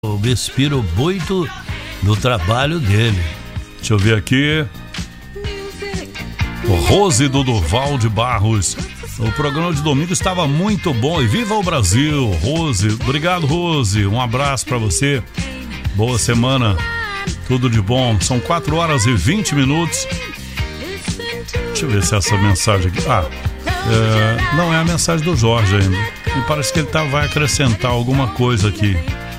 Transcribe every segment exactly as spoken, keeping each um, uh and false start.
Eu me inspiro muito no trabalho dele. Deixa eu ver aqui. O Rose do Durval de Barros. O programa de domingo estava muito bom. E viva o Brasil, Rose. Obrigado, Rose. Um abraço para você. Boa semana. Tudo de bom. São quatro horas e vinte minutos. Deixa eu ver se é essa mensagem aqui. Ah, é, não é a mensagem do Jorge ainda. Me parece que ele tá, vai acrescentar alguma coisa aqui.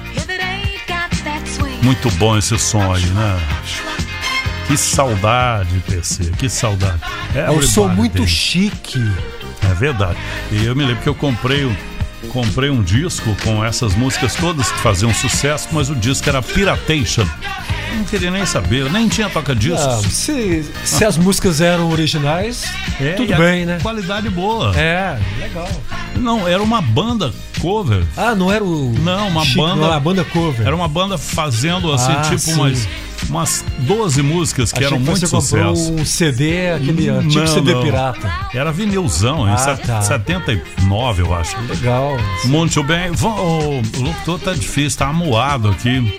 Muito bom esse som aí, né? Que saudade, P C, que saudade. É um som muito chique. É verdade. E eu me lembro que eu comprei, comprei um disco com essas músicas todas que faziam sucesso, mas o disco era Piratation. Eu não queria nem saber, eu nem tinha toca-discos. Não, se, se as músicas eram originais, é, tudo bem, né? Qualidade boa. É, legal. Não, era uma banda cover. Ah, não era o... Não, uma chique, banda... Não, uma banda cover. Era uma banda fazendo assim, ah, tipo sim. umas... umas doze músicas que Achei eram que muito você sucesso. Comprou um C D, aquele não, tipo C D não. pirata. Era vinilzão, em ah, tá. setenta e nove, eu acho. Legal. Sim. Muito bem. O locutor tá difícil, tá amuado aqui.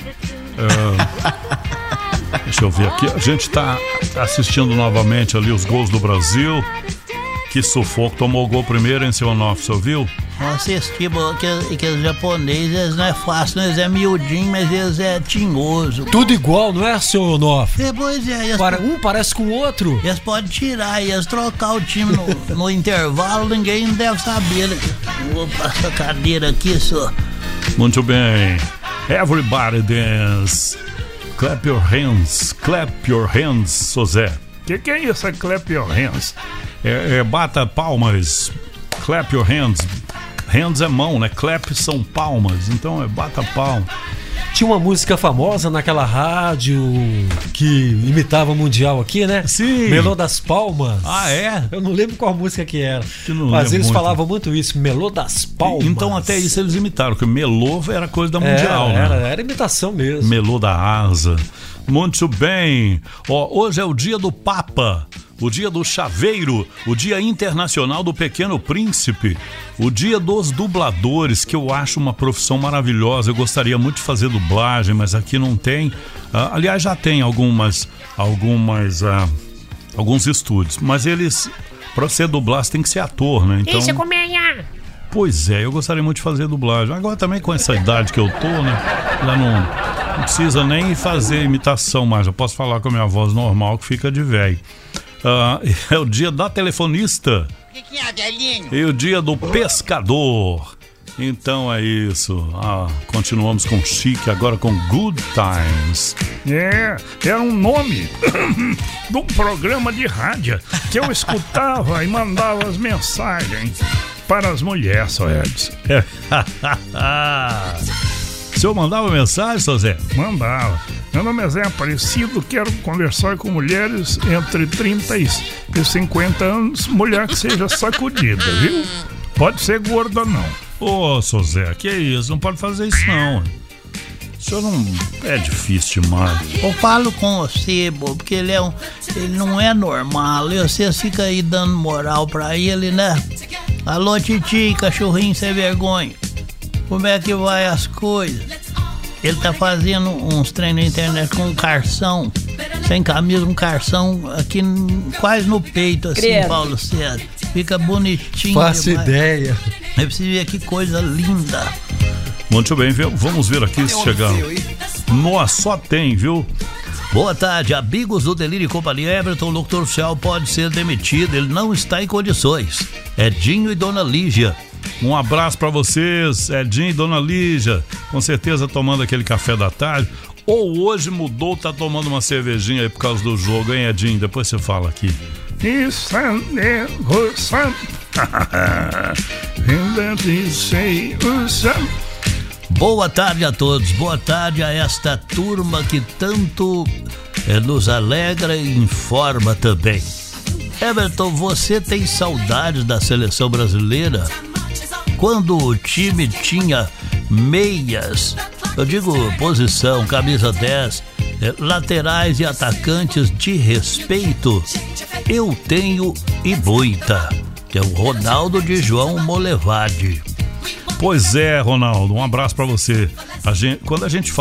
Uh, deixa eu ver aqui. A gente tá assistindo novamente ali os gols do Brasil. Que sufoco. Tomou o gol primeiro em seu Onofre, você ouviu? Assisti, que, que os japoneses eles não é fácil, eles é miudinho, mas eles é tinhoso. Tudo igual, não é, seu Onofre? É, pois é. Eles, Para, um parece com o outro. Eles podem tirar e eles trocar o time no, no intervalo, ninguém deve saber. Vou passar a cadeira aqui só. Muito bem. Everybody dance. Clap your hands. Clap your hands, Sozé. Que que é isso, é clap your hands? É, é bata palmas. Clap your hands. Hands é mão, né? Clap são palmas. Então é bata palma. Tinha uma música famosa naquela rádio que imitava mundial aqui, né? Sim. Melô das Palmas. Ah, é? Eu não lembro qual música que era. Que não Mas eles muito. falavam muito isso, Melô das Palmas. Então até isso eles imitaram, porque melô era coisa da mundial, era, né? Era, era imitação mesmo. Melô da asa. Muito bem. Ó, hoje é o dia do Papa, o dia do chaveiro, o dia internacional do Pequeno Príncipe, o dia dos dubladores, que eu acho uma profissão maravilhosa. Eu gostaria muito de fazer dublagem, mas aqui não tem. Ah, aliás, já tem algumas, algumas, ah, alguns estúdios, mas eles, para você dublar, você tem que ser ator, né? Então, isso é comédia. Pois é, eu gostaria muito de fazer dublagem. Agora também com essa idade que eu tô, né? Já não... Não precisa nem fazer imitação mais. Eu posso falar com a minha voz normal que fica de velho. Uh, é o dia da telefonista. O que, que é, velhinho? E o dia do pescador. Então é isso. Ah, continuamos com Chique, agora com Good Times. É, era um nome do programa de rádio que eu escutava e mandava as mensagens para as mulheres, só Edson. É. O senhor mandava mensagem, seu Zé? Mandava. Meu nome é Zé Aparecido, quero conversar com mulheres entre trinta e cinquenta anos, mulher que seja sacudida, viu? Pode ser gorda, não. Ô, seu Zé, que isso? Não pode fazer isso, não. O senhor não... É difícil demais. Eu falo com você, bo, porque ele, é um, ele não é normal. E você fica aí dando moral pra ele, né? Alô, titi, cachorrinho sem vergonha. Como é que vai as coisas? Ele tá fazendo uns treinos na internet com um carção, sem camisa, um carção aqui quase no peito, assim, Credo. Paulo César. Fica bonitinho. Faço demais. Ideia. É preciso ver que coisa linda. Muito bem, viu? Vamos ver aqui se chegar. Nossa, só tem, viu? Boa tarde, amigos do Delírio e Companhia. Everton, o locutor oficial, pode ser demitido, ele não está em condições. Edinho e Dona Lígia. Um abraço pra vocês, Edinho e Dona Lígia. Com certeza tomando aquele café da tarde. Ou hoje mudou, tá tomando uma cervejinha aí por causa do jogo, hein, Edinho? Depois você fala aqui. Isso é você. Boa tarde a todos, boa tarde a esta turma que tanto eh, nos alegra e informa também. Everton, você tem saudades da seleção brasileira? Quando o time tinha meias, eu digo posição, camisa dez, eh, laterais e atacantes de respeito, eu tenho e muita, que é o Ronaldo de João Molevade. Pois é, Ronaldo, um abraço pra você. A gente, quando a gente